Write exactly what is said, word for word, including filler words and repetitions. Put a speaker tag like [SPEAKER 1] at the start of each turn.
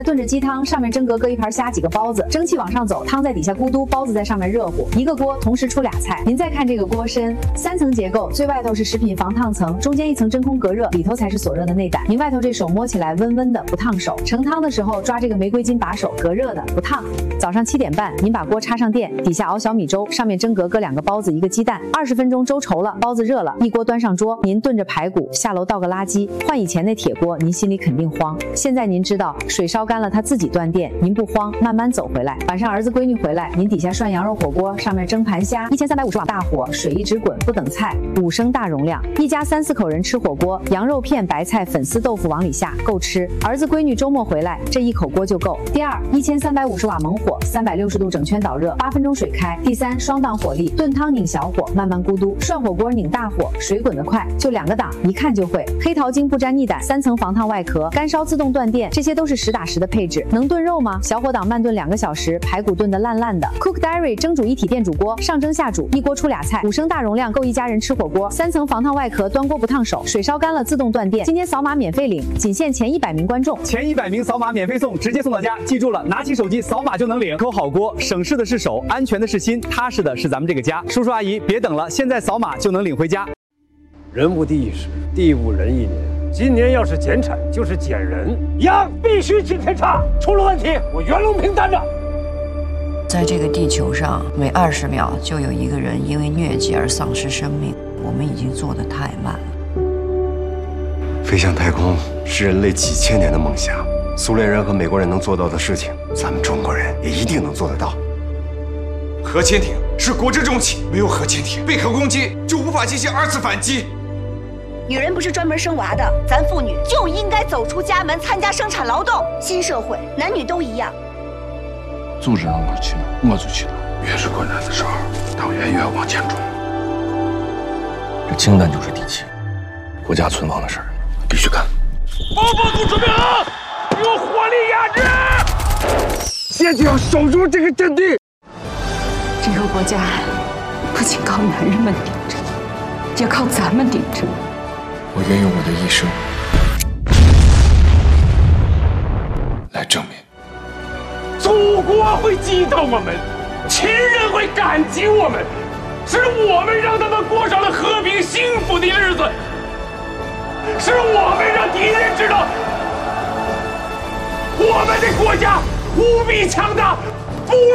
[SPEAKER 1] 炖着鸡汤，上面蒸格搁一盘虾，几个包子，蒸汽往上走，汤在底下咕嘟，包子在上面热乎。一个锅同时出俩菜。您再看这个锅身，三层结构，最外头是食品防烫层，中间一层真空隔热，里头才是锁热的内胆。您外头这手摸起来温温的，不烫手。盛汤的时候抓这个玫瑰金把手，隔热的，不烫。早上七点半，您把锅插上电，底下熬小米粥，上面蒸格搁两个包子，一个鸡蛋，二十分钟粥稠了，包子热了，一锅端上桌，您炖着排骨，下楼倒个垃圾。换以前那铁锅，您心里肯定慌。现在您知道水烧干了，它自己断电，您不慌，慢慢走回来。晚上儿子闺女回来，您底下涮羊肉火锅，上面蒸盘虾，一千三百五十瓦大火，水一直滚，不等菜，五升大容量，一家三四口人吃火锅，羊肉片、白菜、粉丝豆腐往里下，够吃。儿子闺女周末回来，这一口锅就够。第二，一千三百五十瓦猛火，三百六十度整圈导热，八分钟水开。第三，双档火力，炖汤拧小火，慢慢咕嘟；涮火锅拧大火，水滚得快，就两个档，一看就会。黑桃精不沾腻胆，三层防烫外壳，干烧自动断电，这些都是实打实的配置。能炖肉吗？小火档慢炖两个小时，排骨炖得烂烂的。Cook Diary 蒸煮一体电煮锅，上蒸下煮，一锅出俩菜，五升大容量，够一家人吃火锅。三层防烫外壳，端锅不烫手，水烧干了自动断电。今天扫码免费领，仅限前一百名观众，
[SPEAKER 2] 前一百名扫码免费送，直接送到家。记住了，拿起手机扫码就能领。口好锅，省事的是手，安全的是心，踏实的是咱们这个家。叔叔阿姨，别等了，现在扫码就能领回家。
[SPEAKER 3] 人无地一时，地无人一年。今年要是减产，就是减人。羊必须今天查，出了问题我袁隆平担着。
[SPEAKER 4] 在这个地球上，每二十秒就有一个人因为疟疾而丧失生命，我们已经做得太慢了。
[SPEAKER 5] 飞向太空是人类几千年的梦想，苏联人和美国人能做到的事情，咱们中国人也一定能做得到。
[SPEAKER 6] 核潜艇是国之重器，没有核潜艇，被核攻击就无法进行二次反击。
[SPEAKER 7] 女人不是专门生娃的，咱妇女就应该走出家门，参加生产劳动。新社会，男女都一样。
[SPEAKER 8] 组织让我去了，我就去了。越是困难的时候，党员越要往前冲。这清淡就是底气，国家存亡的事儿必须干。
[SPEAKER 3] 报告组准备好，有火力压制。现在要守住这个阵地。
[SPEAKER 9] 这个国家不仅靠男人们顶着，也靠咱们顶着。
[SPEAKER 8] 我愿用我的一生来证明，
[SPEAKER 3] 祖国会记得我们，亲人会感激我们，是我们让他们过上了和平幸福的日子，是我们让敌人知道，我们的国家无比强大。不